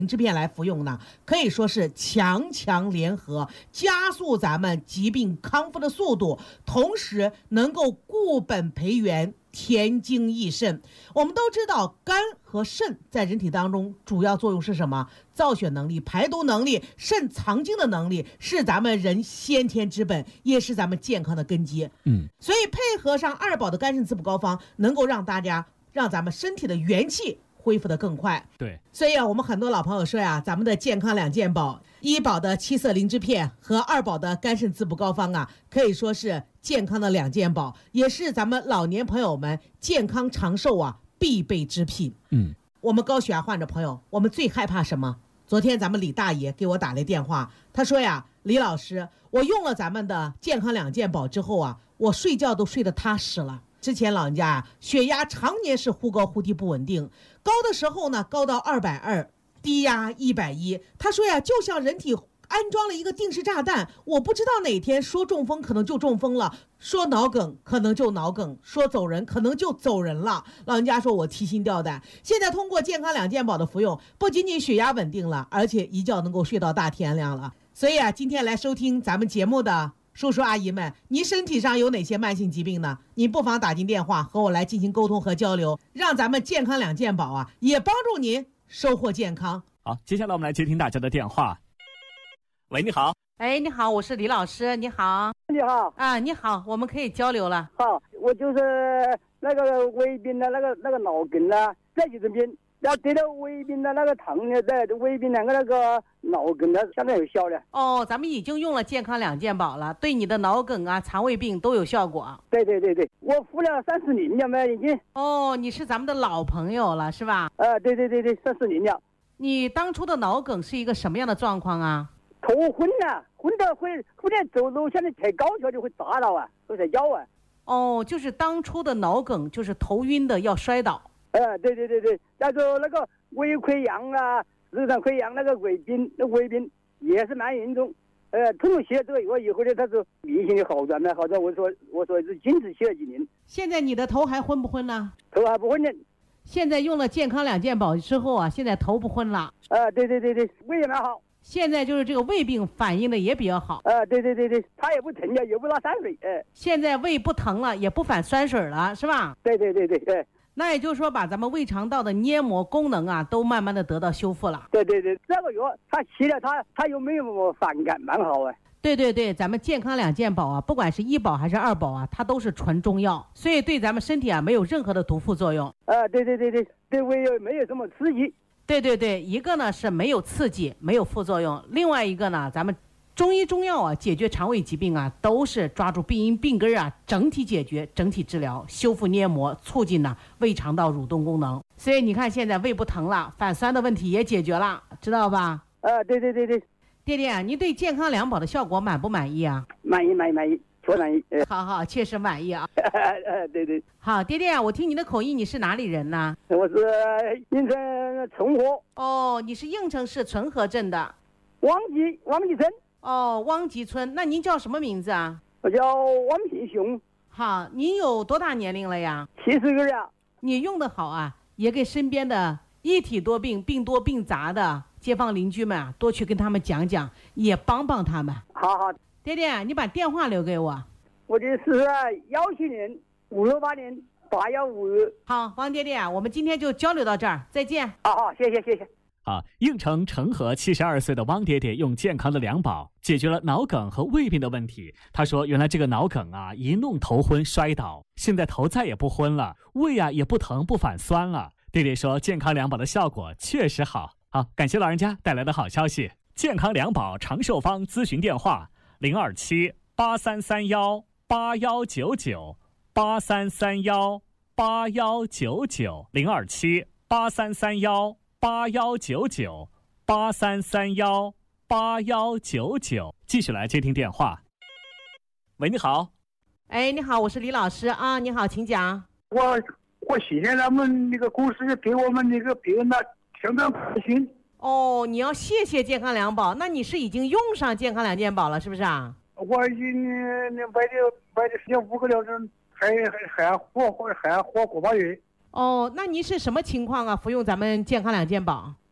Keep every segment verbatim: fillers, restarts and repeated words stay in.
制片来服用呢，可以说是强强联合，加速咱们疾病康复的速度，同时能够固本培元，填精益肾。我们都知道肝和肾在人体当中主要作用是什么？造血能力、排毒能力、肾藏精的能力，是咱们人先天之本，也是咱们健康的根基。 嗯， 所以配合上二宝的肝肾滋补膏方，能够让大家让咱们身体的元气恢复得更快。 对， 所以啊，我们很多老朋友说呀，咱们的健康两件宝，一宝的七色灵芝片和二宝的肝肾滋补膏方啊，可以说是健康的两件宝，也是咱们老年朋友们健康长寿啊必备之品。 嗯， 我们高血压患者朋友，我们最害怕什么？昨天咱们李大爷给我打来电话，他说呀，李老师，我用了咱们的健康两件宝之后啊，我睡觉都睡得踏实了。之前老人家啊，血压常年是忽高忽低不稳定，高的时候呢高到二百二，低压一百一。他说呀，就像人体安装了一个定时炸弹，我不知道哪天说中风可能就中风了，说脑梗可能就脑梗，说走人可能就走人了。老人家说我提心吊胆。现在通过健康两件宝的服用，不仅仅血压稳定了，而且一觉能够睡到大天亮了。所以啊，今天来收听咱们节目的叔叔阿姨们，您身体上有哪些慢性疾病呢？您不妨打进电话和我来进行沟通和交流，让咱们健康两件宝啊，也帮助您收获健康。 好，接下来我们来接听大家的电话。喂，你好。 哎，你好，我是李老师，你好。 你好啊，你好，我们可以交流了。 好，我就是那个胃病的那个那个脑梗啊，在几针病，然后得了胃病的那个糖呢，在胃病两个那个脑梗呢，现在有效了。 哦，咱们已经用了健康两件宝了，对你的脑梗啊、肠胃病都有效果。 对对对对，我服了三十年了嘛，已经。 哦，你是咱们的老朋友了，是吧？ 啊，对对对对，三十年了。 你当初的脑梗是一个什么样的状况啊？ 头昏啊，昏到会忽然走路，现在抬高脚就会砸到啊，会在腰啊。 哦，就是当初的脑梗，就是头晕的要摔倒。 呃，对对对对，再说那个胃溃疡啊，食管溃疡那个胃病，那胃病也是蛮严重。呃，通过吃了这个药以后呢，他说明显的好转了，好转。我说我说是坚持吃了几年。 现在你的头还昏不昏呢？ 头还不昏呢。 现在用了健康两件宝之后啊，现在头不昏了。 啊、呃，对对对对，胃也蛮好。 现在就是这个胃病反应的也比较好。 啊、呃，对对对对，它也不疼了，也不拉酸水。哎、呃， 现在胃不疼了，也不反酸水了，是吧？ 对对对对对。呃那也就是说，把咱们胃肠道的黏膜功能啊，都慢慢的得到修复了。 对对对，这个药它吃了，它它有没有反感，蛮好啊。 对对对，咱们健康两件宝啊，不管是一宝还是二宝啊，它都是纯中药，所以对咱们身体啊没有任何的毒副作用。 啊、呃，对对对对，对胃没有什么刺激。 对对对，一个呢是没有刺激，没有副作用，另外一个呢，咱们中医中药啊，解决肠胃疾病啊，都是抓住病因病根啊，整体解决、整体治疗，修复黏膜，促进呢胃肠道蠕动功能。所以你看，现在胃不疼了，反酸的问题也解决了，知道吧？ 啊，对对对对。 爹爹，您对健康两宝的效果满不满意啊？ 满意满意满意，多满意。呃、 好好，确实满意啊。 呃，对对。 好，爹爹，我听你的口音，你是哪里人呢？ 我是应城淳和。 哦，你是应城市淳和镇的。 汪集汪集村。 哦，汪集村，那您叫什么名字啊？ 我叫汪平雄。 好，您有多大年龄了呀？ 七十个了。 你用的好啊，也给身边的一体多病、病多病杂的街坊邻居们啊，多去跟他们讲讲，也帮帮他们。 好好， 爹爹，你把电话留给我。 我的是幺七年五六八年八幺五二。 好，王爹爹啊，我们今天就交流到这儿，再见。 好好，谢谢谢谢。 啊，应城成和七十二岁的汪爹爹用健康的两宝解决了脑梗和胃病的问题。他说，原来这个脑梗啊，一弄头昏摔倒，现在头再也不昏了，胃啊也不疼不反酸了。爹爹说，健康两宝的效果确实好。好，感谢老人家带来的好消息。健康两宝长寿方咨询电话：零二七八三三幺八幺九九八三三幺八幺九九零二七八三三幺八幺九九八三三幺八幺九九。继续来接听电话。喂，你好。 哎，你好，我是李老师啊，你好，请讲。 我我谢谢他们那个公司给我们那个病人呢相当开心。 哦，你要谢谢健康两宝，那你是已经用上健康两件宝了，是不是啊？ 我已经那买的买的时间五个疗程，还还还活活还活个把月。 哦，那您是什么情况啊？服用咱们健康两件宝？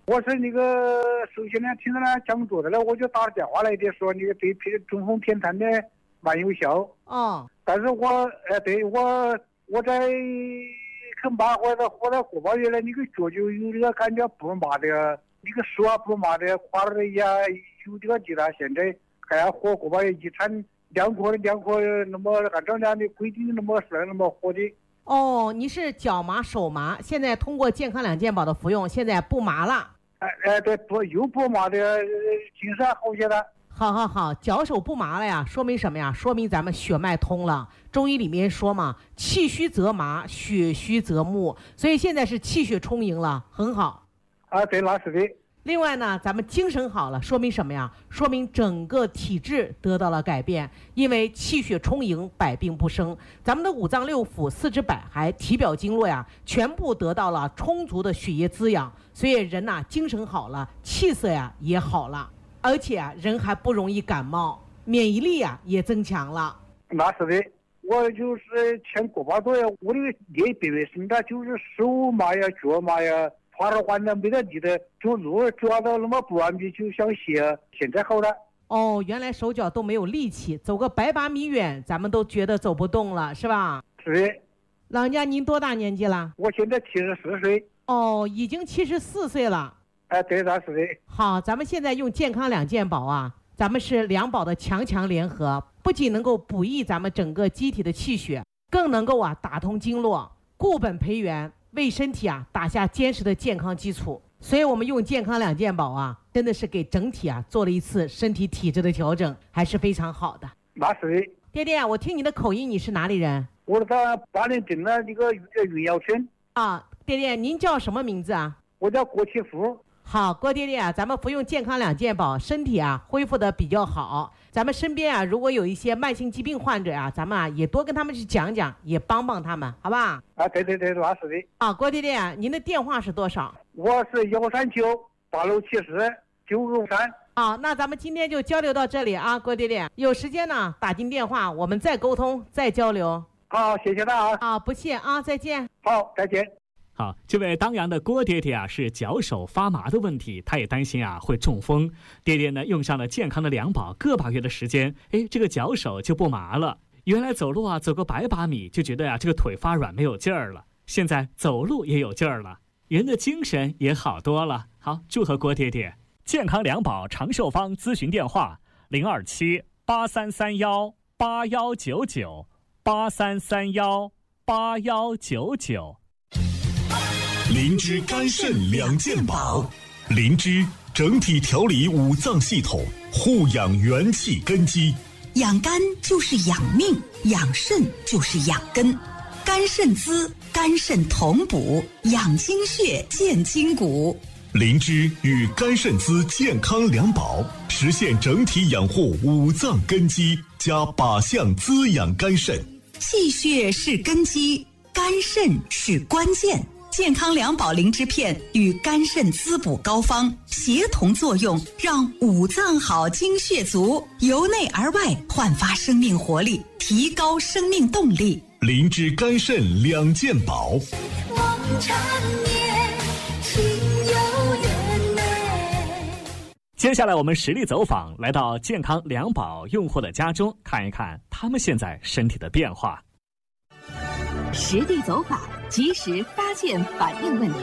我是那个首先呢，听到他讲座的了，我就打了电话来的，说那个对偏中风偏瘫的蛮有效。 哦， 但是我呃，对我我在肯麻或者活了个把月了，那个脚就有这个感觉不麻的，那个手啊不麻的，胯儿也有这个劲了。现在还要活个把月一产两颗两颗，那么按照人的规定那么算那么活的。 哦，你是脚麻手麻，现在通过健康两件宝的服用，现在不麻了。 哎哎，对，不又不麻的，精神好些了。 好好好，脚手不麻了呀，说明什么呀？说明咱们血脉通了。中医里面说嘛，气虚则麻，血虚则木，所以现在是气血充盈了，很好。 啊，对，那是的。 另外呢，咱们精神好了，说明什么呀？说明整个体质得到了改变，因为气血充盈，百病不生。咱们的五脏六腑、四肢百骸、体表经络呀，全部得到了充足的血液滋养，所以人呐、啊，精神好了，气色呀也好了，而且啊，人还不容易感冒，免疫力啊也增强了。 那是的，我就是前个把多呀，我的列别卫生的，就是手麻呀、脚麻呀。胯儿弯的没得力的，走路抓到那么不完美，就想歇。现在好了。 哦，原来手脚都没有力气，走个百把米远，咱们都觉得走不动了，是吧？ 是的。 老人家您多大年纪了？ 我现在七十四岁。 哦，已经七十四岁了。 哎，对，那是的。 好，咱们现在用健康两件宝啊，咱们是两宝的强强联合，不仅能够补益咱们整个机体的气血，更能够啊打通经络，固本培元。为身体啊打下坚实的健康基础，所以我们用健康两件宝啊，真的是给整体啊做了一次身体体质的调整，还是非常好的。 那是的。 爹爹，我听你的口音，你是哪里人？ 我在巴林镇的那个云瑶村。 啊，爹爹，您叫什么名字啊？ 我叫郭启福。 好，郭爹爹啊，咱们服用健康两件宝，身体啊恢复的比较好。咱们身边啊，如果有一些慢性疾病患者啊，咱们啊也多跟他们去讲讲，也帮帮他们，好吧？ 啊，对对对，那是的。 啊，郭爹爹啊，您的电话是多少？ 我是幺三九八六七四九五三。 好，那咱们今天就交流到这里啊，郭爹爹，有时间呢打进电话，我们再沟通，再交流。 好，谢谢大家。 啊，不谢啊，再见。 好，再见。 好，这位当阳的郭爹爹啊，是脚手发麻的问题，他也担心啊会中风。爹爹呢用上了健康的两宝，个把月的时间，哎，这个脚手就不麻了。原来走路啊走个百把米就觉得呀、啊、这个腿发软没有劲儿了，现在走路也有劲儿了，人的精神也好多了。好，祝贺郭爹爹。健康两宝长寿方咨询电话：零二七八三三幺八幺九九八三三幺八幺九九。 灵芝肝肾两件宝，灵芝整体调理五脏系统，护养元气根基。 养肝就是养命，养肾就是养根。肝肾滋，肝肾同补，养精血，健筋骨。 灵芝与肝肾滋健康两宝，实现整体养护五脏根基，加靶向滋养肝肾。 气血是根基，肝肾是关键。健康两宝灵芝片与肝肾滋补膏方协同作用，让五脏好、精血足，由内而外焕发生命活力，提高生命动力。 灵芝肝肾两件宝。 望缠绵，情有缘美。 接下来我们实地走访，来到健康两宝用户的家中，看一看他们现在身体的变化。 实地走访，及时发现反映问题。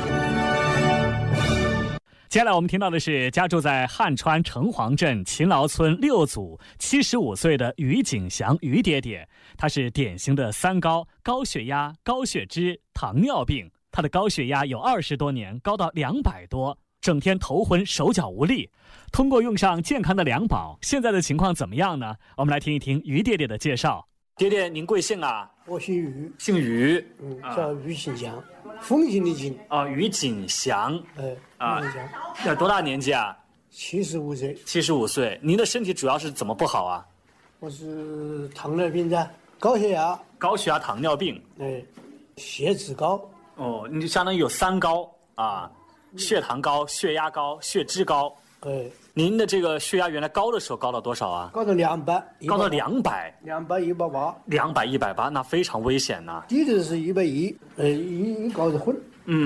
接下来我们听到的是家住在汉川城隍镇勤劳村六组七十五岁的于景祥于爹爹，他是典型的三高：高血压、高血脂、糖尿病。他的高血压有二十多年，高到两百多，整天头昏手脚无力。通过用上健康的两宝，现在的情况怎么样呢？我们来听一听于爹爹的介绍。爹爹，您贵姓啊？ 我姓于， 姓于， 嗯，叫于景祥，风景的景。 哦，于景祥， 哎， 啊，要多大年纪啊？ 七十五岁。 七十五岁，您的身体主要是怎么不好啊？ 我是糖尿病的，高血压。 高血压、糖尿病。 哎，血脂高。 哦，你就相当于有三高啊，血糖高、血压高、血脂高。 哎， 您的这个血压原来高的时候高到多少啊？ 高到两百， 高到两百， 两百一百八， 两百一百八，那非常危险呐、啊。 低的是一百一，呃，一一高的昏。 嗯，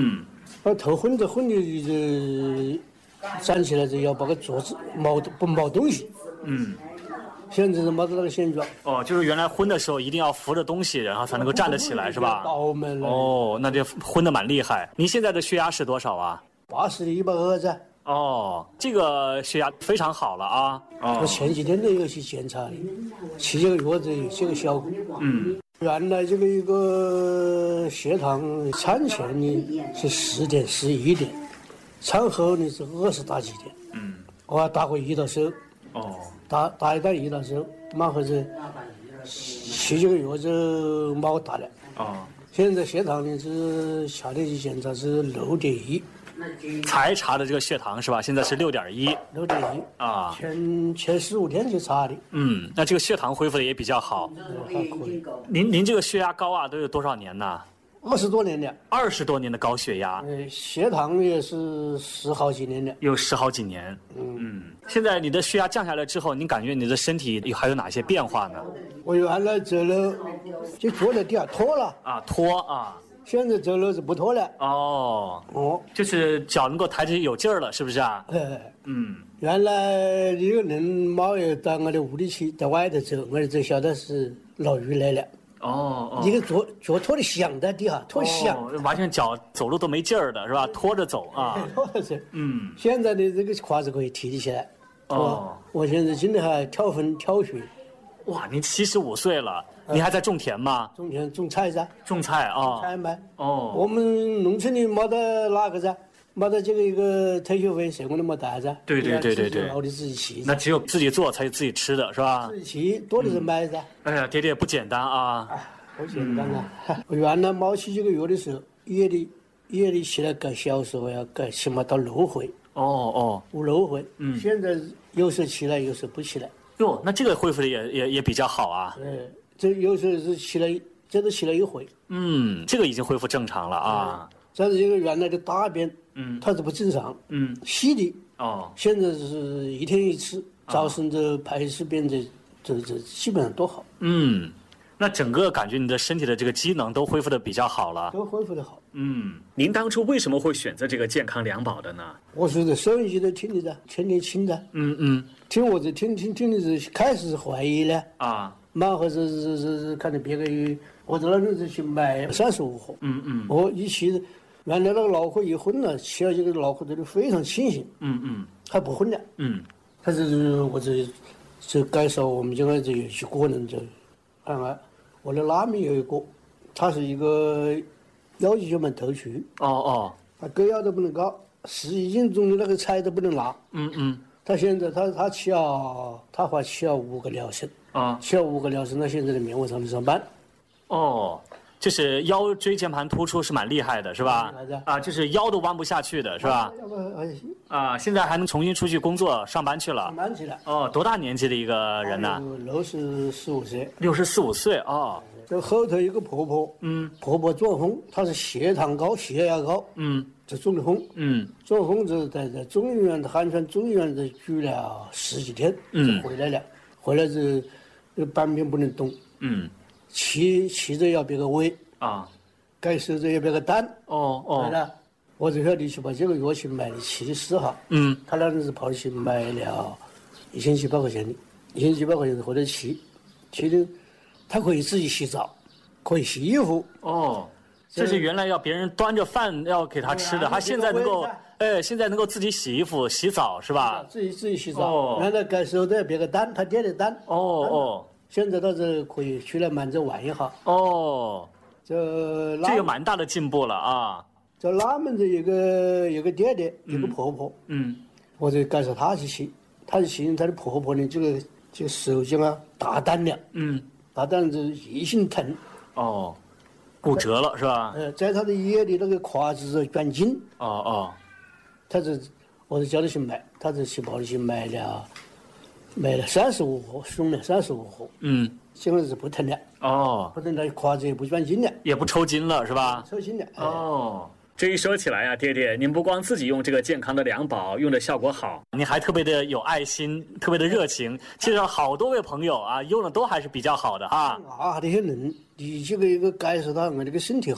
那头昏着昏的这站起来就要把个桌子冒不冒东西。 嗯。 现在是没得那个现状。 哦，就是原来昏的时候一定要扶着东西，然后才能够站得起来，是吧？ 倒霉了。 哦，那这昏的蛮厉害。您现在的血压是多少啊？ 八十的一百二噻。 哦，这个血压非常好了啊。哦。 我前几天都有去检查的，吃这个药子有这个效果。 嗯。 原来这个一个血糖产前呢是十点十一点，产后呢是二十大几点。 嗯。 我还打过胰岛素。 哦。 打打一打胰岛素，蛮后子吃这个药子冇打了。 哦。 现在血糖呢是下天去检查是六点一。 才查的这个血糖是吧？现在是六点一。 六点一啊。 前前十五天就查的。 嗯，那这个血糖恢复的也比较好。 还可以。 您您这个血压高啊，都有多少年呢？ 二十多年了。 二十多年的高血压。 呃，血糖也是十好几年了。 有十好几年。嗯嗯。现在你的血压降下来之后，您感觉你的身体还有哪些变化呢？ 我原来走路就坐在地下拖了。 啊，拖啊。 现在走路是不拖了。 哦。 哦。 就是脚能够抬起有劲儿了，是不是啊？ 哎。 嗯。 原来一个人冇有到我的屋里去，在外头走，我就晓得是老余来了。 哦哦。 一个脚脚拖的响在地下，拖响。 哦，完全脚走路都没劲儿的是吧？拖着走啊。 拖着走。 嗯。 现在的这个胯子可以提得起来。 哦。 我现在今天还跳分跳雪。 哇，您七十五岁了，你还在种田吗？ 种田种菜噻。 种菜啊。 菜卖。 哦。 我们农村里没得哪个噻，没得这个一个退休费，谁我都没带噻。 对对对对对。 熬的自己吃。 那只有自己做才有自己吃的是吧？ 自己吃，多的是买噻。 哎呀，爹爹不简单啊。 哎，不简单啊！我原来冇吃这个药的时候，夜里夜里起来改小时候要改，起码到六回。 哦哦。 五六回。 嗯。 现在有时候起来，有时候不起来。 哟，那这个恢复的也也也比较好啊。 对，这有时候是起来，这都起来一回。 嗯，这个已经恢复正常了啊。 但是这个原来的大便， 嗯， 它是不正常。 嗯。 稀的。 哦。 现在是一天一次，早晨的排尸便这这这基本上都好。 嗯。那整个感觉你的身体的这个机能都恢复的比较好了。 都恢复的好。 嗯。您当初为什么会选择这个健康两宝的呢？ 我是在收音机都听的噻，天天听的。 嗯嗯。 听我这听听听的是开始是怀疑呢。 啊。 蛮后是是是是看到别个有，我在那里就去买三十五盒。 嗯嗯。 我一吃，原来那个脑壳一昏了，吃了这个脑壳都非常清醒。 嗯嗯。 还不昏了。 嗯。 他是我这这介绍我们这个这有些个人就看看。我的拉面有一个，他是一个腰肌血管突出。 哦哦。 他狗咬都不能搞，十一斤重的那个菜都不能拿。 嗯嗯。 他现在他他吃了，他还吃了五个疗程。 啊。 吃了五个疗程，他现在在棉花厂里上班。 哦，就是腰椎间盘突出是蛮厉害的，是吧？啊，就是腰都弯不下去的，是吧？啊，现在还能重新出去工作上班去了。 上班去了。 哦，多大年纪的一个人呢？ 六十四五岁。 六十四五岁哦。 这后头有个婆婆， 嗯， 婆婆中风，她是血糖高、血压高， 嗯， 就中的风， 嗯， 中风之后在在中医院的汉川中医院在住了十几天， 嗯， 就回来了，回来之后，这半边不能动， 嗯， 骑骑着要别个喂， 啊， 该收着要别个担， 哦哦， 对了，我就晓得去把这个药去买的七十号， 嗯， 他那是跑去买了一千七百块钱的，一千七百块钱或者骑，骑的。他可以自己洗澡，可以洗衣服。 哦，这是原来要别人端着饭要给他吃的，他现在能够，哎，现在能够自己洗衣服、洗澡是吧？ 自己自己洗澡。 哦、 原来该收的别个单，他点的单。 哦哦。 现在倒是可以出来慢着玩一下。 哦。 这这有蛮大的进步了啊！ 这拉门这有个有个爹爹，有个婆婆。 嗯。 我就介绍她去洗，她去洗，她的婆婆呢，这个这个手脚啊大胆了。 嗯。 大胆是一心疼， 哦，骨折了是吧？ 呃，在他的眼里那个胯子转筋。 哦哦， 他是，我就叫他去买，他就去跑去买了，买了三十五盒，送了三十五盒。 嗯， 现在是不疼了。 哦， 不疼了，胯子也不转筋了， 也不抽筋了是吧？ 抽筋了。 哦。这一说起来啊，爹爹，您不光自己用这个健康的两宝用的效果好，您还特别的有爱心，特别的热情。其实好多位朋友啊，用的都还是比较好的啊。 啊，这些人，你这个一个感受到我这个身体好，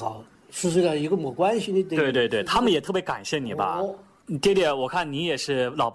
是这个一个没关系的。 对对对，他们也特别感谢你吧。 哦， 爹爹，我看你也是老